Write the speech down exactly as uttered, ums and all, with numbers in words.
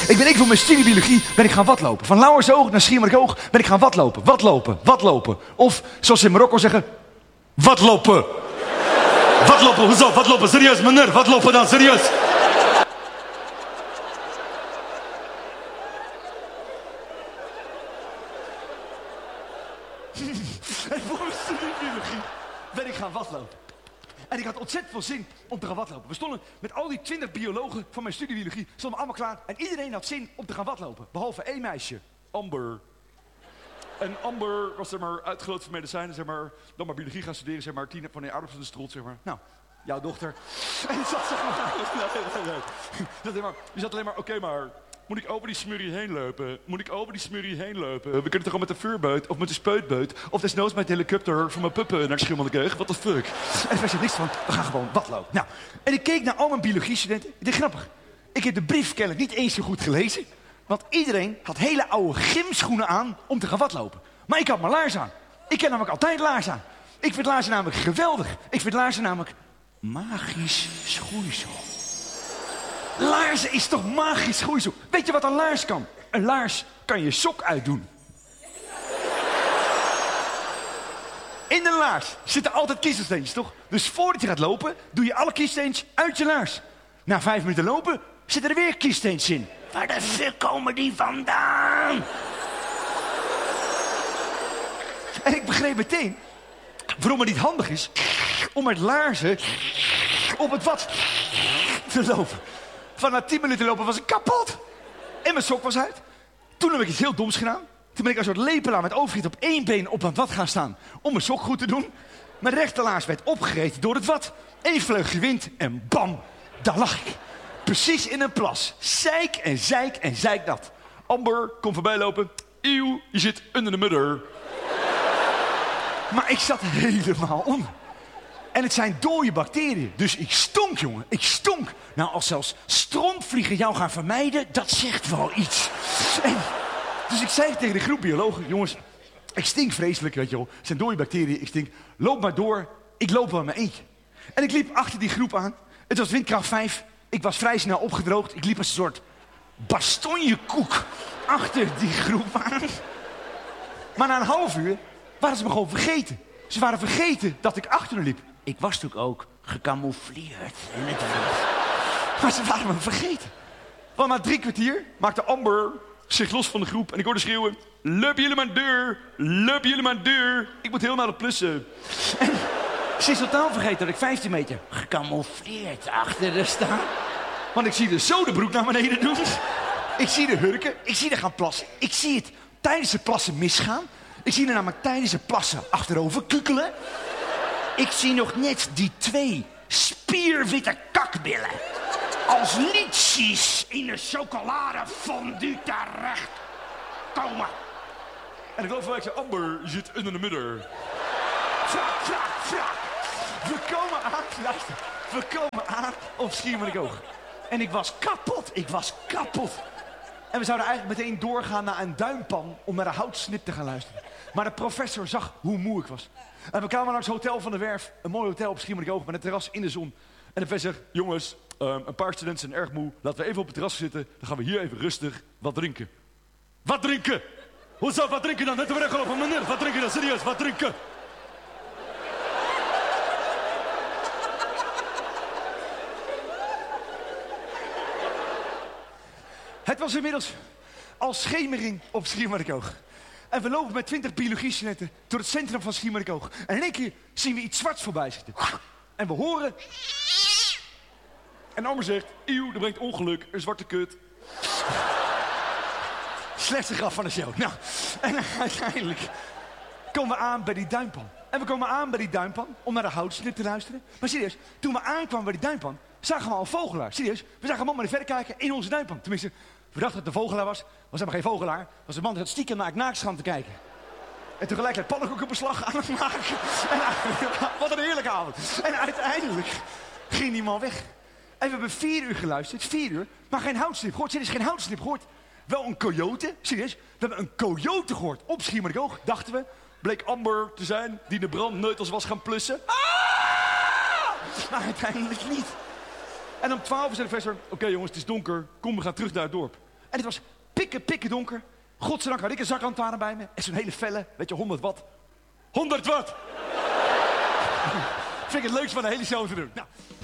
Ik ben ik voor mijn studiebiologie ben ik gaan watlopen. Van Lauwersoog naar Schiermonnikoog ben ik gaan watlopen. Watlopen, watlopen. Of, zoals ze in Marokko zeggen, watlopen. Watlopen, hoezo? Watlopen, serieus, meneer. Watlopen dan, serieus. En voor mijn studiebiologie ben ik gaan watlopen. En ik had ontzettend veel zin om te gaan watlopen. We stonden met al die twintig biologen van mijn studiebiologie, stonden allemaal klaar. En iedereen had zin om te gaan watlopen. Behalve één meisje, Amber. En Amber was zeg maar uitgeloot voor medicijnen, zeg maar, dan maar biologie gaan studeren, zeg maar, tien van de aardappels in de strot, zeg maar. Nou, jouw dochter. En die zat zeg maar, nee, nee, nee. Die, maar, die zat alleen maar, oké okay, maar, moet ik over die smurrie heen lopen? Moet ik over die smurrie heen lopen? We kunnen toch gewoon met de vuurbeut of met de speutbeut of desnoods met de helikopter van mijn puppen naar Schiermonnikoog? What the fuck? En er was niks van, we gaan gewoon watlopen. Nou, en ik keek naar al mijn biologie-studenten. Ik dacht, grappig. Ik heb de brief kennelijk niet eens zo goed gelezen. Want iedereen had hele oude gymschoenen aan om te gaan watlopen. Maar ik had mijn laarzen aan. Ik heb namelijk altijd laarzen aan. Ik vind laarzen namelijk geweldig. Ik vind laarzen namelijk magisch schoeisel. Laarzen is toch magisch schoeisel? Weet je wat een laars kan? Een laars kan je sok uitdoen. In de laars zitten altijd kiezelsteentjes, toch? Dus voordat je gaat lopen, doe je alle kiessteentjes uit je laars. Na vijf minuten lopen, zitten er weer kiessteentjes in. Waar de fuck komen die vandaan? En ik begreep meteen waarom het niet handig is om met laarzen op het wat te lopen. Van na tien minuten lopen was ik kapot. En mijn sok was uit. Toen heb ik iets heel doms gedaan. Toen ben ik als een soort lepelaar met overgiet op één been op het wat gaan staan om mijn sok goed te doen. Mijn rechterlaars werd opgereten door het wat. Eén vleugje wind en bam, daar lag ik. Precies in een plas. Zeik en zeik en zeik dat. Amber, kom voorbij lopen. Eeuw, je zit onder de mudder. Maar ik zat helemaal onder. En het zijn dode bacteriën. Dus ik stonk, jongen. Ik stonk. Nou, als zelfs stroomvliegen jou gaan vermijden, dat zegt wel iets. En, dus ik zei tegen de groep biologen, jongens, ik stink vreselijk, weet je wel. Het zijn dode bacteriën, ik stink. Loop maar door, ik loop wel in mijn eentje. En ik liep achter die groep aan. Het was windkracht vijf. Ik was vrij snel opgedroogd. Ik liep als een soort bastonjekoek achter die groep aan. Maar na een half uur waren ze me gewoon vergeten. Ze waren vergeten dat ik achter hen liep. Ik was natuurlijk ook gecamoufleerd in het wind. Maar ze waren me vergeten. Want na drie kwartier maakte Amber zich los van de groep. En ik hoorde schreeuwen, loop jullie maar deur, loop jullie maar deur. Ik moet helemaal op plussen. En ze is totaal vergeten dat ik vijftien meter gecamoufleerd achter haar sta. Want ik zie de zodebroek naar beneden doen. Ik zie de hurken, ik zie haar gaan plassen. Ik zie het tijdens het plassen misgaan. Ik zie haar namelijk tijdens het plassen achterover kukelen. Ik zie nog net die twee spierwitte kakbillen als liedjes in een chocoladefondue terecht komen. En ik geloof wel, ik zei, Amber, je zit onder de midden. Vrak, vrak, vrak. We komen aan, luister, we komen aan op Schiermonnikoog. En ik was kapot, ik was kapot. En we zouden eigenlijk meteen doorgaan naar een duimpan om naar de houtsnip te gaan luisteren. Maar de professor zag hoe moe ik was. En we kwamen langs het Hotel van de Werf, een mooi hotel op Schiermonnikoog met een terras in de zon. En de professor zegt, jongens, um, een paar studenten zijn erg moe. Laten we even op het terras zitten, dan gaan we hier even rustig wat drinken. Wat drinken? Hoezo, wat drinken dan? Net hebben we weggelopen, meneer. Wat drinken dan? Serieus, wat drinken? Het was inmiddels al schemering op Schiermonnikoog. En we lopen met twintig biologie-studenten door het centrum van Schiermonnikoog. En in één keer zien we iets zwarts voorbij zitten. En we horen... En Amber zegt, eeuw, dat brengt ongeluk, een zwarte kut. Slechtste grap van de show. Nou, en uiteindelijk komen we aan bij die duimpan. En we komen aan bij die duimpan om naar de houtsnip te luisteren. Maar serieus, toen we aankwamen bij die duimpan, zagen we al een vogelaar. Serieus, we zagen een man maar verder kijken in onze duimpan. Tenminste, we dachten dat het een vogelaar was. Was helemaal geen vogelaar. Was een man die had stiekem naar het naaktstrand te kijken. En tegelijkertijd pannenkoekenbeslag aan het maken. En, wat een heerlijke avond. En uiteindelijk ging die man weg. En we hebben vier uur geluisterd, vier uur, maar geen houtsnip gehoord. Serieus, geen houtsnip gehoord. Wel een coyote, serieus. We hebben een coyote gehoord op Schiermonnikoog, dachten we. Bleek Amber te zijn, die de brandneutels was gaan plussen. Ah! Maar uiteindelijk niet. En om twaalf uur zei de professor, oké okay, jongens, het is donker, kom, we gaan terug naar het dorp. het was pikken, pikken donker. Godzijdank had ik een zaklantaarn bij me. En zo'n hele felle, weet je, honderd watt. honderd watt! Vind ik het leukste van de hele show te doen. Nou,